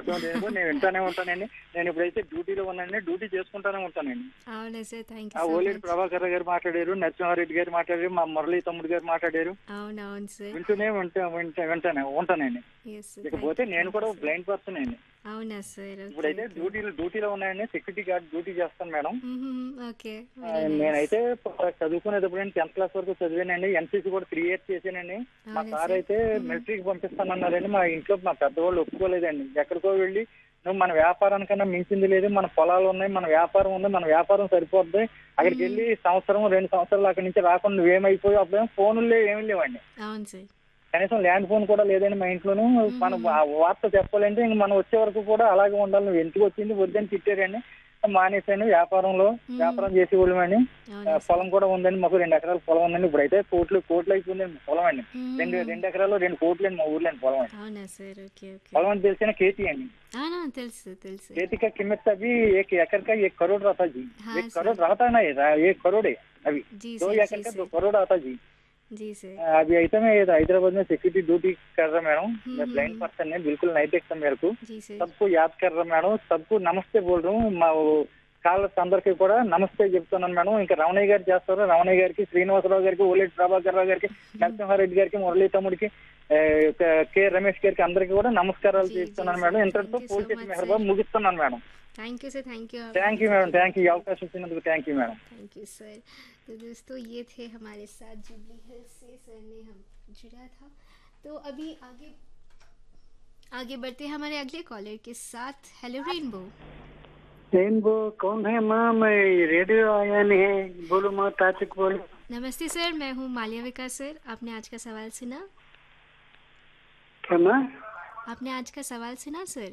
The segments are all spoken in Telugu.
మొత్తం నేను వింటానే ఉంటానండి. నేను ఇప్పుడైతే డ్యూటీలో ఉన్నానండి. డ్యూటీ చేసుకుంటానే ఉంటానండి. అవునా సార్, థ్యాంక్ ఆ you so Oleti much. Prabhakar గారు మాట్లాడారు, నరసింహారెడ్డి గారు మాట్లాడారు, మా మురళీ తమ్ముడు గారు మాట్లాడారు. అవునవును సార్. వింటూనే వింటానే ఉంటానండి. ఎస్ సార్, ఇకపోతే నేను కూడా thank you sir. Blind person అండి. అవునా సార్, ఓకే ఇప్పుడైతే ఓకే. డ్యూటీలో ఉన్నాయండి. సెక్యూరిటీ గార్డ్ డ్యూటీ చేస్తాను మేడం. Okay, very nice. నేనైతే చదువుకునేటప్పుడు 10th క్లాస్ వరకు చదివానండి. ఎన్సీసీ కూడా 3 years చేశానండి. మా అవునా సార్ సార్. అయితే మిలిటరీకి పంపిస్తానన్నారండి. మా ఇంట్లో మా పెద్దవాళ్ళు ఒప్పుకోలేదండి. ఎక్కడికో వెళ్ళి నువ్వు మన వ్యాపారానికన్నా మించింది లేదు, మన పొలాలు ఉన్నాయి, మన వ్యాపారం ఉంది, మన వ్యాపారం సరిపోద్ది, అక్కడికి వెళ్ళి సంవత్సరం 2 సంవత్సరాలు అక్కడి నుంచి రాకుండా నువ్వేమైపోయి అప్పుడేమో ఫోన్లు లేవు, ఏమి లేవండి. అవును సార్. కనీసం ల్యాండ్ ఫోన్ కూడా లేదండి మా ఇంట్లోనూ. మనం ఆ వార్త చెప్పాలంటే ఇంక మనం వచ్చే వరకు కూడా అలాగే ఉండాలి. నువ్వు ఎందుకు వచ్చింది వద్దని తిట్టారండి. మానేశాను. వ్యాపారం చేసేవాళ్ళమని. అవునా సార్. పొలం కూడా ఉందండి. మాకు 2 ఎకరాల పొలం ఉందండి. ఇప్పుడైతే కోట్లు అయిపోయిందండి పొలం అండి. రెండు ఎకరాలు 2 కోట్లు అండి మా ఊర్లో అండి పొలం అండి. అవునా సార్, ఓకే ఓకే. పొలం అని తెలిసిన కేతి అండి. తెలుసు తెలుసు. खेती का कीमत अभी 1 एकड़ का 1 करोड़ रहता जी। हाँ 1 करोड़ सर। रहता नहीं रहा, 1 करोड़ है अभी। जी 2 सर, एकड़ जी का 2 सर, करोड़ आता जी। जी सर। अभी ऐसा मैं हैदराबाद में सिक्योरिटी ड्यूटी कर रहा मैडम। मैं ब्लाइंड हम्म, पर्सन है, बिल्कुल नहीं देखता मेरे को। जी सर। सबको याद कर रहा मैडम, सबको नमस्ते बोल रहा हूँ। కాలర్స్ అందరికీ కూడా నమస్తే చెప్తున్నాను మేడం. ఇంకా రమణయ్య గారు చేస్తారు, రమణయ్య గారికి, శ్రీనివాసరావు గారికి, ఓలేటి ప్రభాకర్ రావు గారికి, నరసింహారెడ్డి గారికి, మురళీ తమ్ముడికి, కె రమేష్ గారికి అందరికీ కూడా నమస్కారాలు जी जी చేస్తున్నాను सर, మేడం. थैंक ఇంతటితో यू सो పూర్తి मच మెహర్బాబ్ सर। ముగిస్తున్నాను madam. Thank you sir, thank you. Thank you madam, thank you. ఈ అవకాశం ఇచ్చినందుకు thank you madam. Thank you sir. तो दोस्तों, ये थे हमारे साथ जुबली हिल्स से सर ने हम जुड़ा था। तो अभी आगे आगे बढ़ते हैं हमारे अगले कॉलर के साथ। Hello rainbow. रेनबो कौन है माँ? मैं रेडियो आया नहीं है, बोलो माँ, ताचिक बोलो। नमस्ते सर, मैं हूँ मालविका सर। आपने आज का सवाल सुना? क्या माँ? आपने आज का सवाल सुना सर?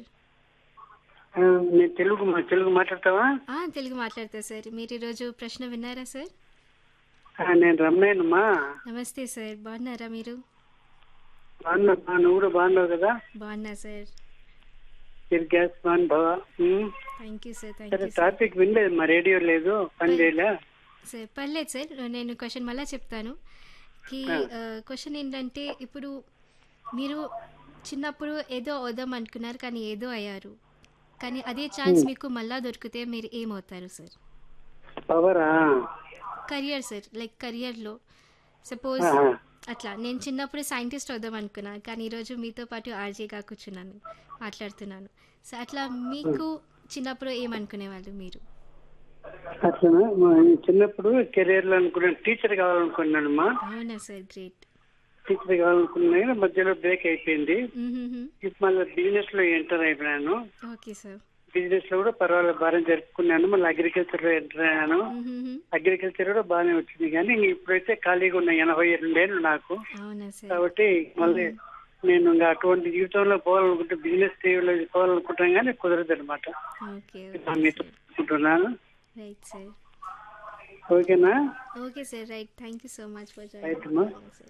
నేను తెలుగు మాట్లాడతావా? తెలుగు మాట్లాడతా సార్. మీరు ఈరోజు ప్రశ్న విన్నారా సార్? నేను రమణయ్యనమ్మా. నమస్తే సార్, బాగున్నారా మీరు? బాగున్నా, నువ్వు కూడా బాగున్నావు కదా? బాగున్నా సార్. గ్యాస్ బాన్ బావా. థ్యాంక్ యూ సార్, థ్యాంక్ సరే, యూ సార్. టాపిక్ వినలేదు, మా రేడియో లేదు, పని చేయలే సార్. పర్లేదు సార్, నేను క్వశ్చన్ మళ్ళీ చెప్తాను. క్వశ్చన్ ఏంటంటే, ఇప్పుడు మీరు చిన్నప్పుడు ఏదో అవుదాం అనుకున్నారు, కానీ ఏదో అయ్యారు. కానీ అదే ఛాన్స్ మీకు మళ్ళా దొరికితే మీరు ఏమవుతారు సార్? పవరా? కెరియర్ సార్, లైక్ కెరియర్లో సపోజ్ అట్లా నేను చిన్నప్పుడు సైంటిస్ట్ అవుదాం అనుకున్నాను, కానీ ఈరోజు మీతో పాటు ఆర్జేగా కూర్చున్నాను, మాట్లాడుతున్నాను. సో అట్లా మీకు చిన్నప్పుడు ఏమనుకునేవాళ్ళు మీరు? అట్లనా? చిన్నప్పుడు కెరీర్ లో అనుకున్నాను, టీచర్ కావాలనుకున్నానమ్మా. అవునా సార్, గ్రేట్. టీచర్ కావాలనుకున్నా, మధ్యలో బ్రేక్ అయిపోయింది. ఇప్పుడు మళ్ళీ బిజినెస్ లో ఎంటర్ అయిపోయాను. Okay sir. బిజినెస్ లో కూడా పర్వాలేదు, బాగా జరుపుకున్నాను. మళ్ళీ అగ్రికల్చర్ లో ఎంటర్ అయ్యాను. అగ్రికల్చర్ కూడా బాగానే వచ్చింది. కానీ ఇప్పుడైతే ఖాళీగా ఉన్న 82 ఏళ్ళు నాకు. అవునా సార్. కాబట్టి మళ్ళీ నేను ఇంకా అటువంటి జీవితంలో పోవాలనుకుంటే బిజినెస్ టీవీలో పోవాలనుకుంటాను, కానీ కుదరదు అనమాట. ఓకే మీతో అనుకుంటున్నాను. Right sir. ఓకేనా? Okay sir, right. Thank you so much for right joining అమ్మా. సార్.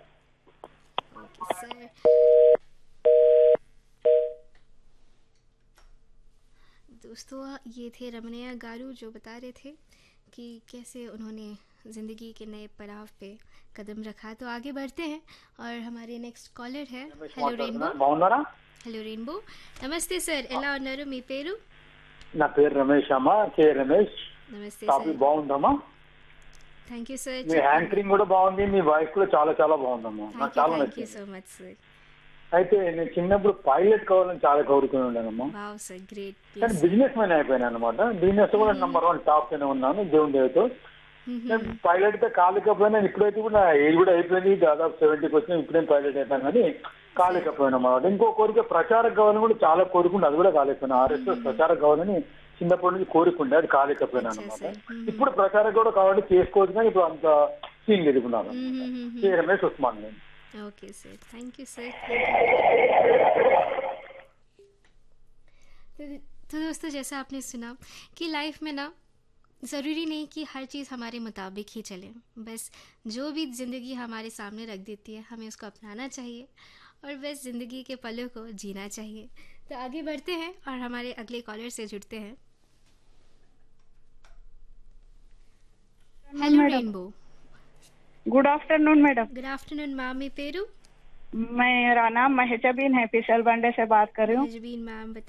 Okay sir. दोस्तों, ये थे रमणैया गारू जो बता रहे थे कि कैसे उन्होंने ज़िंदगी के नए पड़ाव पे कदम रखा। तो आगे बढ़ते हैं और हमारे नेक्स्ट कॉलर है। Hello rainbow. బాగున్నారా? हेलो रेनबो, नमस्ते सर, ఎలా ఉన్నారు? మీ పేరు? నా పేరు రమేష్ అమ్మా, కే రమేష్. నమస్తే టాపిక్ సార్. బాగుందమ్మా. Thank you sir. Me anchoring కూడా బాగుంది, మీ వాయిస్ కూడా చాలా చాలా బాగుందమ్మా. నాకు చాలా థ్యాంక్ యూ నచ్చింది. So much sir. అయితే నేను చిన్నప్పుడు పైలట్ కావాలని చాలా కోరుకుని ఉన్నానమ్మా. Wow sir, great. కానీ బిజినెస్ మ్యాన్ అయిపోయాను అనమాట. బిజినెస్ కూడా నంబర్ 1 టాప్ లోనే ఉన్నాను దేవుని దయతో. పైలట్ తో కాలేకపోయినా, ఇప్పుడైతే కూడా ఏజ్ కూడా అయిపోయింది, దాదాపు 70కి వచ్చిన ఇప్పుడేం పైలట్ అయిపోయాను, కానీ కాలేకపోయాను అన్నమాట. ఇంకో కోరిక ప్రచారక కావాలని కూడా చాలా కోరుకుంటే అది కూడా కాలేకపోయాను. RSS ప్రచారక కావాలని చిన్నప్పటి నుంచి కోరుకుంటే అది కాలేకపోయాను అనమాట. ఇప్పుడు ప్రచారం కూడా కావాలంటే చేసుకోవచ్చు, కానీ ఇప్పుడు అంత సీన్ ఎదుగున్నాను. కే రమేష్ ఉస్మాన్ నేను. Okay sir, thank you sir. तो दोस्तों, जैसा आपने सुना कि लाइफ में ना ज़रूरी नहीं कि हर चीज़ हमारे मुताबिक ही चले। बस जो भी ज़िंदगी हमारे सामने रख देती है, हमें उसको अपनाना चाहिए और बस ज़िंदगी के पलों को जीना चाहिए। तो आगे बढ़ते हैं और हमारे अगले कॉलर से जुड़ते हैं। Hello rainbow. Good afternoon madam. Good afternoon ma'am, మీ పేరు? मेरा नाम महजबीन है, पिसल बंडे से बात कर रही हूँ। महजबीन मैम,